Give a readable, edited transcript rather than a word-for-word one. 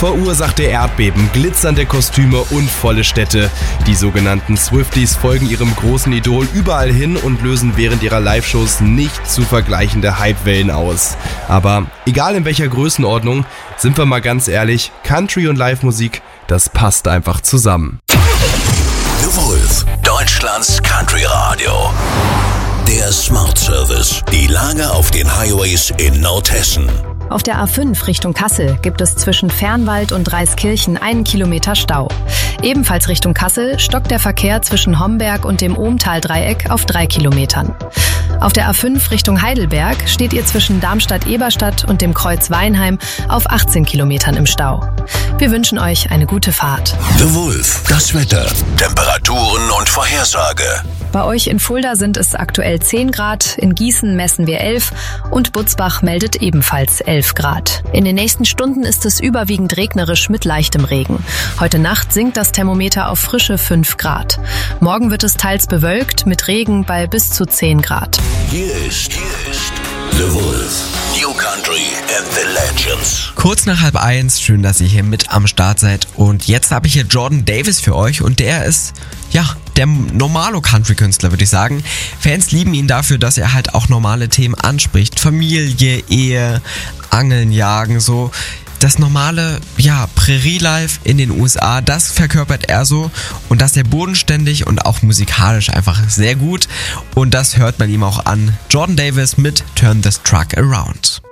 Verursachte Erdbeben, glitzernde Kostüme und volle Städte. Die sogenannten Swifties folgen ihrem großen Idol überall hin und lösen während ihrer Live-Shows nicht zu vergleichende Hypewellen aus. Aber egal in welcher Größenordnung, sind wir mal ganz ehrlich, Country und Live-Musik, das passt einfach zusammen. The Wolf, Deutschlands Country Radio. Der Smart Service. Die Lage auf den Highways in Nordhessen. Auf der A5 Richtung Kassel gibt es zwischen Fernwald und Reiskirchen 1 Kilometer Stau. Ebenfalls Richtung Kassel stockt der Verkehr zwischen Homberg und dem Ohmtal-Dreieck auf 3 Kilometern. Auf der A5 Richtung Heidelberg steht ihr zwischen Darmstadt-Eberstadt und dem Kreuz Weinheim auf 18 Kilometern im Stau. Wir wünschen euch eine gute Fahrt. The Wolf, das Wetter, Temperaturen und Vorhersage. Bei euch in Fulda sind es aktuell 10 Grad, in Gießen messen wir 11 und Butzbach meldet ebenfalls 11 Grad. In den nächsten Stunden ist es überwiegend regnerisch mit leichtem Regen. Heute Nacht sinkt das Thermometer auf frische 5 Grad. Morgen wird es teils bewölkt mit Regen bei bis zu 10 Grad. Hier ist The Wolf. New Country and the Legends. Kurz nach 12:30, schön, dass ihr hier mit am Start seid. Und jetzt habe ich hier Jordan Davis für euch und der ist, der Normalo-Country-Künstler, würde ich sagen. Fans lieben ihn dafür, dass er halt auch normale Themen anspricht. Familie, Ehe, Angeln, Jagen, so. Das normale, Prärie-Life in den USA, das verkörpert er so. Und das sehr bodenständig und auch musikalisch einfach sehr gut. Und das hört man ihm auch an. Jordan Davis mit Turn This Truck Around.